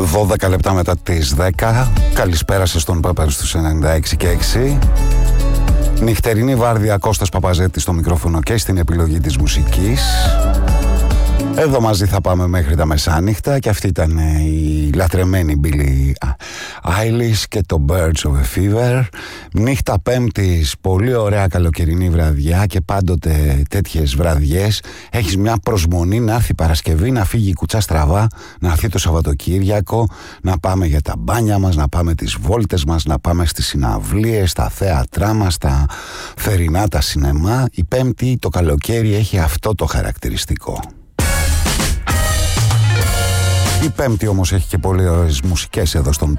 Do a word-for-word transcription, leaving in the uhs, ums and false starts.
δώδεκα λεπτά μετά τις δέκα. Καλησπέρα σας στον Πάπα στους ενενήντα έξι και έξι. Νυχτερινή βάρδια, Κώστας Παπαζέτης στο μικρόφωνο και στην επιλογή της μουσικής. Εδώ μαζί θα πάμε μέχρι τα μεσάνυχτα και αυτή ήταν η λατρεμένη Billie Eilish και το Birds of a Fever. Νύχτα Πέμπτης, πολύ ωραία καλοκαιρινή βραδιά και πάντοτε τέτοιες βραδιές έχεις μια προσμονή να έρθει Παρασκευή, να φύγει η κουτσά στραβά, να έρθει το Σαββατοκύριακο, να πάμε για τα μπάνια μας, να πάμε τις βόλτες μας, να πάμε στις συναυλίες, στα θέατρά μας, στα θερινά, τα σινεμά. Η Πέμπτη το καλοκαίρι έχει αυτό το χαρακτηριστικό. Η Πέμπτη όμως έχει και πολλές μουσικές εδώ στον